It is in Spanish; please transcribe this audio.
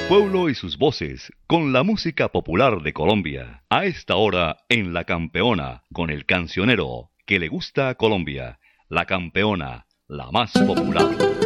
pueblo y sus voces, con la música popular de Colombia. A esta hora, en La Campeona, con el cancionero que le gusta a Colombia. La Campeona, la más popular.